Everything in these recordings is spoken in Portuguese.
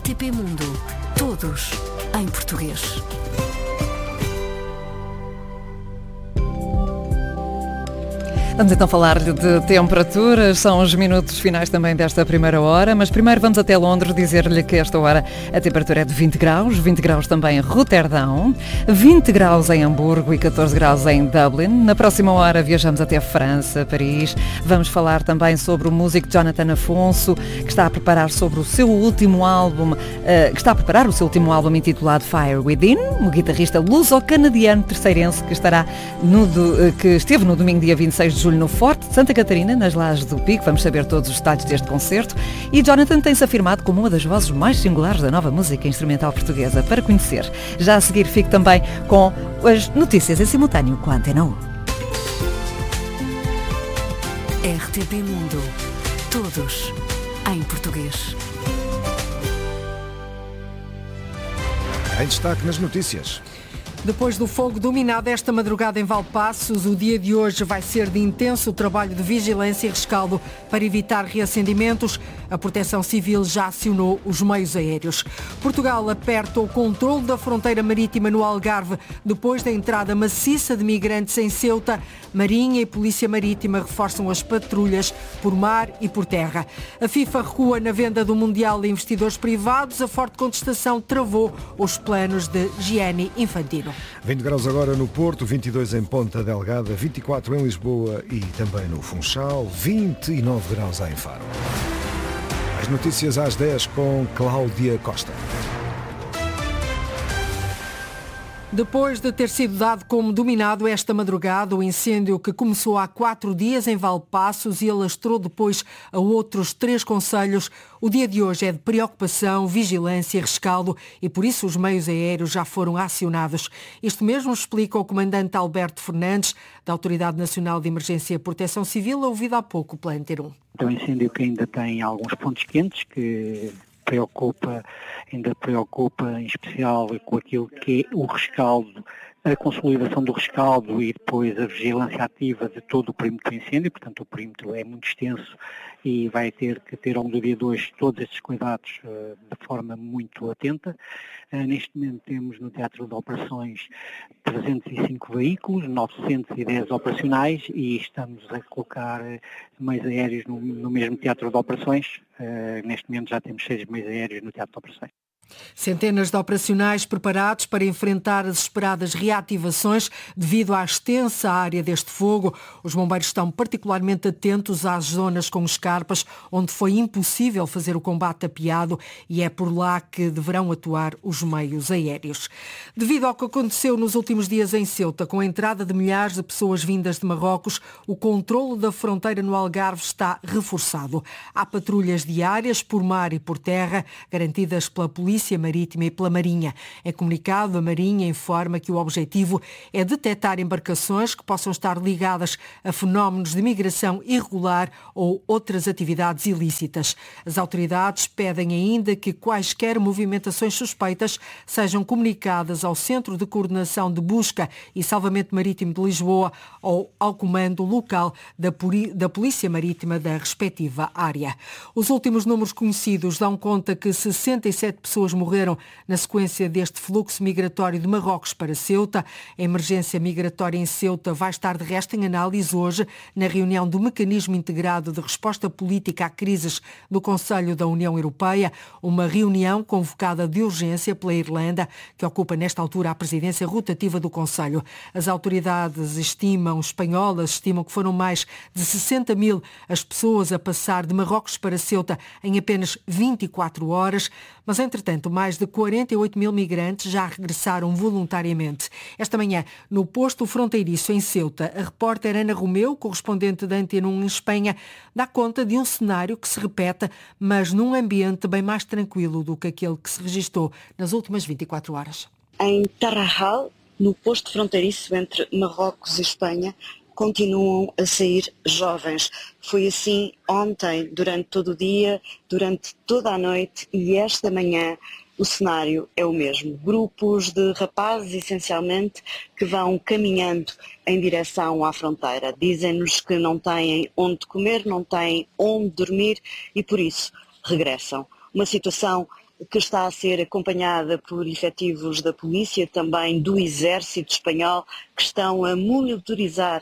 RTP Mundo. Todos em português. Vamos então falar-lhe de temperaturas, são os minutos finais também desta primeira hora, mas primeiro vamos até Londres dizer-lhe que esta hora a temperatura é de 20 graus também em Roterdão, 20 graus em Hamburgo e 14 graus em Dublin. Na próxima hora viajamos até França, Paris. Vamos falar também sobre o músico Jonathan Afonso, que está a preparar sobre o seu último álbum, intitulado Fire Within, o guitarrista luso-canadiano terceirense que esteve no domingo dia 26 de julho no Forte de Santa Catarina, nas Lajes do Pico. Vamos saber todos os detalhes deste concerto. E Jonathan tem-se afirmado como uma das vozes mais singulares da nova música instrumental portuguesa. Para conhecer, já a seguir fico também com as notícias em simultâneo com a Antena 1. RTP Mundo. Todos em português. Em destaque nas notícias. Depois do fogo dominado esta madrugada em Valpaços, o dia de hoje vai ser de intenso trabalho de vigilância e rescaldo para evitar reacendimentos. A Proteção Civil já acionou os meios aéreos. Portugal aperta o controle da fronteira marítima no Algarve depois da entrada maciça de migrantes em Ceuta. Marinha e Polícia Marítima reforçam as patrulhas por mar e por terra. A FIFA recua na venda do Mundial a investidores privados. A forte contestação travou os planos de Gianni Infantino. 20 graus agora no Porto, 22 em Ponta Delgada, 24 em Lisboa e também no Funchal, 29 graus em Faro. As notícias às 10 com Cláudia Costa. Depois de ter sido dado como dominado esta madrugada, o incêndio que começou há 4 dias em Valpaços e alastrou depois a outros 3 concelhos, o dia de hoje é de preocupação, vigilância e rescaldo e por isso os meios aéreos já foram acionados. Isto mesmo explica o comandante Alberto Fernandes, da Autoridade Nacional de Emergência e Proteção Civil, ouvido há pouco pela Antena 1. É um incêndio que ainda tem alguns pontos quentes, que ainda preocupa em especial com aquilo que é o rescaldo, a consolidação do rescaldo e depois a vigilância ativa de todo o perímetro do incêndio. Portanto, o perímetro é muito extenso e vai ter que ter ao longo do dia de hoje todos estes cuidados de forma muito atenta. Neste momento temos no Teatro de Operações 305 veículos, 910 operacionais e estamos a colocar meios aéreos no mesmo Teatro de Operações. Neste momento já temos 6 meios aéreos no Teatro de Operações. Centenas de operacionais preparados para enfrentar as esperadas reativações devido à extensa área deste fogo. Os bombeiros estão particularmente atentos às zonas com escarpas, onde foi impossível fazer o combate apiado e é por lá que deverão atuar os meios aéreos. Devido ao que aconteceu nos últimos dias em Ceuta, com a entrada de milhares de pessoas vindas de Marrocos, o controlo da fronteira no Algarve está reforçado. Há patrulhas diárias por mar e por terra, garantidas pela Polícia Marítima e pela Marinha. Em comunicado, a Marinha informa que o objetivo é detectar embarcações que possam estar ligadas a fenómenos de migração irregular ou outras atividades ilícitas. As autoridades pedem ainda que quaisquer movimentações suspeitas sejam comunicadas ao Centro de Coordenação de Busca e Salvamento Marítimo de Lisboa ou ao Comando Local da Polícia Marítima da respectiva área. Os últimos números conhecidos dão conta que 67 pessoas morreram na sequência deste fluxo migratório de Marrocos para Ceuta. A emergência migratória em Ceuta vai estar de resto em análise hoje na reunião do Mecanismo Integrado de Resposta Política a Crises do Conselho da União Europeia, uma reunião convocada de urgência pela Irlanda, que ocupa nesta altura a presidência rotativa do Conselho. As autoridades espanholas estimam que foram mais de 60 mil as pessoas a passar de Marrocos para Ceuta em apenas 24 horas, mas entretanto mais de 48 mil migrantes já regressaram voluntariamente. Esta manhã, no posto fronteiriço em Ceuta, a repórter Ana Romeu, correspondente da Antena 1 em Espanha, dá conta de um cenário que se repete, mas num ambiente bem mais tranquilo do que aquele que se registou nas últimas 24 horas. Em Tarrajal, no posto fronteiriço entre Marrocos e Espanha, continuam a sair jovens. Foi assim ontem, durante todo o dia, durante toda a noite e esta manhã o cenário é o mesmo. Grupos de rapazes, essencialmente, que vão caminhando em direção à fronteira. Dizem-nos que não têm onde comer, não têm onde dormir e por isso regressam. Uma situação que está a ser acompanhada por efetivos da polícia, também do Exército Espanhol, que estão a monitorizar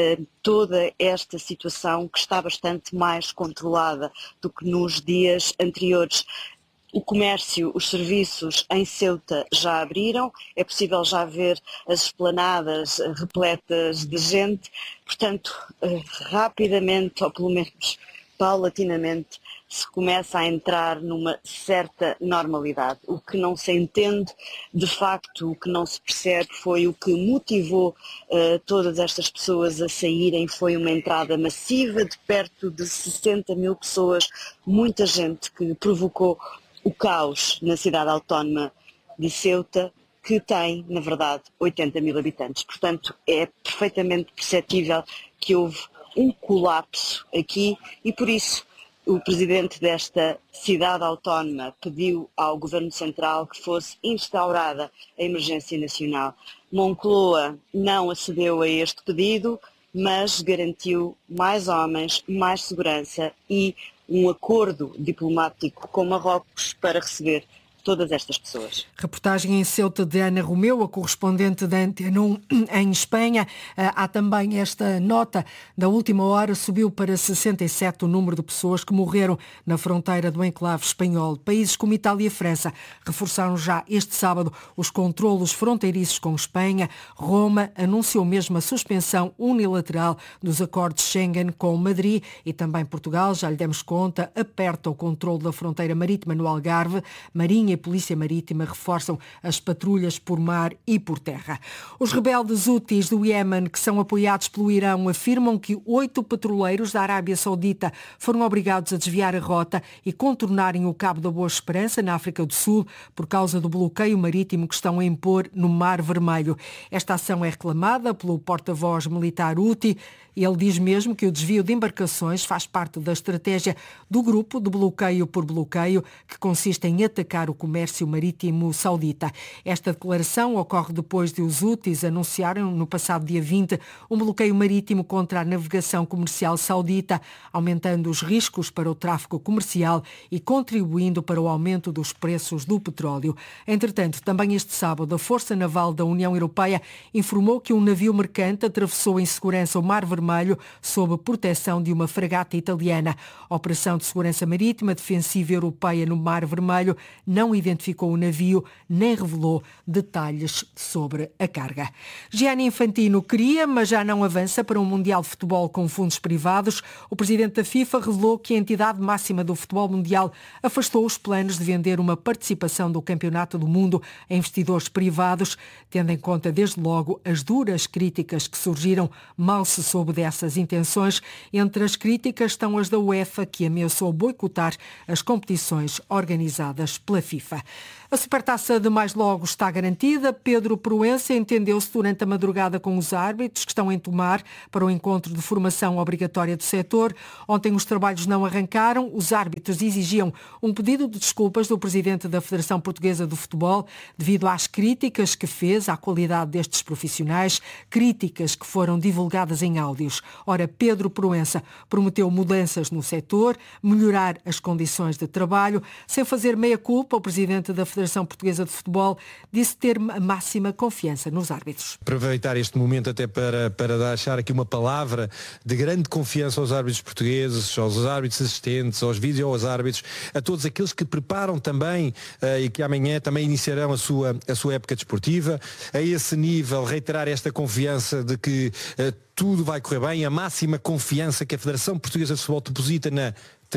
toda esta situação, que está bastante mais controlada do que nos dias anteriores. O comércio, os serviços em Ceuta já abriram, é possível já ver as esplanadas repletas de gente, portanto, rapidamente, ou pelo menos paulatinamente, se começa a entrar numa certa normalidade. O que não se entende, de facto, o que não se percebe foi o que motivou todas estas pessoas a saírem, foi uma entrada massiva de perto de 60 mil pessoas, muita gente que provocou o caos na cidade autónoma de Ceuta, que tem, na verdade, 80 mil habitantes. Portanto, é perfeitamente perceptível que houve um colapso aqui e, por isso, o presidente desta cidade autónoma pediu ao Governo Central que fosse instaurada a emergência nacional. Moncloa não acedeu a este pedido, mas garantiu mais homens, mais segurança e um acordo diplomático com Marrocos para receber todas estas pessoas. Reportagem em Ceuta de Ana Romeu, a correspondente da Antena 1 em Espanha. Há também esta nota da última hora, subiu para 67 o número de pessoas que morreram na fronteira do enclave espanhol. Países como Itália e França reforçaram já este sábado os controlos fronteiriços com Espanha. Roma anunciou mesmo a suspensão unilateral dos acordos Schengen com Madrid e também Portugal, já lhe demos conta, aperta o controle da fronteira marítima no Algarve. Marinha e Polícia Marítima reforçam as patrulhas por mar e por terra. Os rebeldes Houthis do Iémen, que são apoiados pelo Irão, afirmam que 8 petroleiros da Arábia Saudita foram obrigados a desviar a rota e contornarem o Cabo da Boa Esperança, na África do Sul, por causa do bloqueio marítimo que estão a impor no Mar Vermelho. Esta ação é reclamada pelo porta-voz militar Houthi. Ele diz mesmo que o desvio de embarcações faz parte da estratégia do grupo de bloqueio por bloqueio, que consiste em atacar o comércio marítimo saudita. Esta declaração ocorre depois de os Houthis anunciarem no passado dia 20 um bloqueio marítimo contra a navegação comercial saudita, aumentando os riscos para o tráfego comercial e contribuindo para o aumento dos preços do petróleo. Entretanto, também este sábado, a Força Naval da União Europeia informou que um navio mercante atravessou em segurança o Mar Vermelho sob proteção de uma fragata italiana. A Operação de Segurança Marítima Defensiva Europeia no Mar Vermelho não identificou o navio nem revelou detalhes sobre a carga. Gianni Infantino queria, mas já não avança para um Mundial de Futebol com fundos privados. O presidente da FIFA revelou que a entidade máxima do futebol mundial afastou os planos de vender uma participação do Campeonato do Mundo a investidores privados, tendo em conta desde logo as duras críticas que surgiram. Mal se soube dessas intenções. Entre as críticas estão as da UEFA, que ameaçou boicotar as competições organizadas pela FIFA. A Supertaça de mais logo está garantida. Pedro Proença entendeu-se durante a madrugada com os árbitros que estão em Tomar para o encontro de formação obrigatória do setor. Ontem os trabalhos não arrancaram. Os árbitros exigiam um pedido de desculpas do presidente da Federação Portuguesa do Futebol devido às críticas que fez à qualidade destes profissionais, críticas que foram divulgadas em áudios. Ora, Pedro Proença prometeu mudanças no setor, melhorar as condições de trabalho. Sem fazer meia-culpa, o presidente da Federação Portuguesa de Futebol disse ter a máxima confiança nos árbitros. Aproveitar este momento até para deixar aqui uma palavra de grande confiança aos árbitros portugueses, aos árbitros assistentes, aos vídeos, aos árbitros, a todos aqueles que preparam também e que amanhã também iniciarão a sua época desportiva. A esse nível, reiterar esta confiança de que tudo vai correr bem, a máxima confiança que a Federação Portuguesa de Futebol deposita na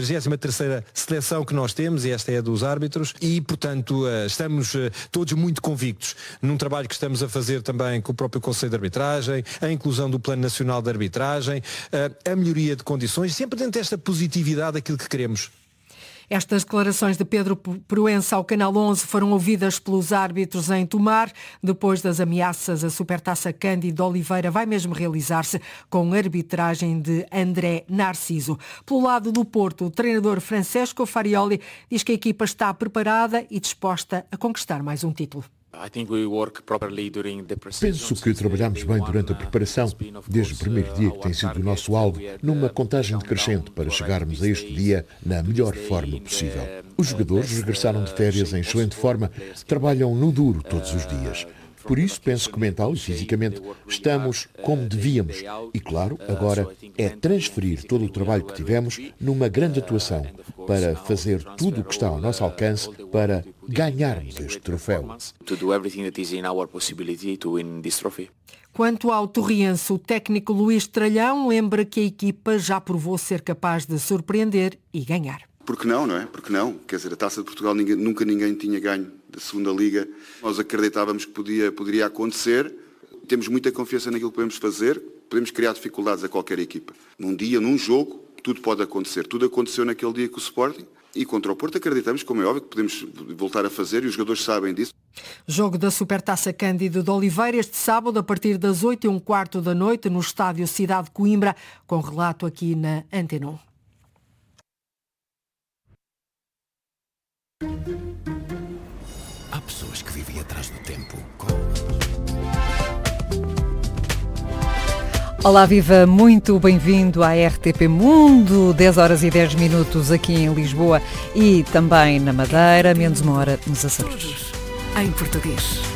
33ª seleção que nós temos, e esta é a dos árbitros, e portanto estamos todos muito convictos num trabalho que estamos a fazer também com o próprio Conselho de Arbitragem, a inclusão do Plano Nacional de Arbitragem, a melhoria de condições, sempre dentro desta positividade daquilo que queremos. Estas declarações de Pedro Proença ao Canal 11 foram ouvidas pelos árbitros em Tomar. Depois das ameaças, a Supertaça Cândido Oliveira vai mesmo realizar-se com arbitragem de André Narciso. Pelo lado do Porto, o treinador Francesco Farioli diz que a equipa está preparada e disposta a conquistar mais um título. Penso que trabalhamos bem durante a preparação, desde o primeiro dia que tem sido o nosso alvo, numa contagem decrescente para chegarmos a este dia na melhor forma possível. Os jogadores regressaram de férias em excelente forma, trabalham no duro todos os dias. Por isso, penso que mental e fisicamente estamos como devíamos. E claro, agora é transferir todo o trabalho que tivemos numa grande atuação para fazer tudo o que está ao nosso alcance para ganharmos este troféu. Quanto ao Torriense, o técnico Luís Tralhão lembra que a equipa já provou ser capaz de surpreender e ganhar. Porque não, não é? Porque não? Quer dizer, a Taça de Portugal nunca ninguém tinha ganho da segunda Liga. Nós acreditávamos que poderia acontecer. Temos muita confiança naquilo que podemos fazer. Podemos criar dificuldades a qualquer equipa. Num dia, num jogo, tudo pode acontecer. Tudo aconteceu naquele dia com o Sporting. E contra o Porto acreditamos, como é óbvio, que podemos voltar a fazer e os jogadores sabem disso. Jogo da Supertaça Cândido de Oliveira este sábado a partir das 8h15 da noite no estádio Cidade de Coimbra, com relato aqui na Antena 1. Há pessoas que vivem atrás do tempo. Olá, viva, muito bem-vindo à RTP Mundo, 10 horas e 10 minutos aqui em Lisboa e também na Madeira, menos uma hora nos Açores. Todos em português.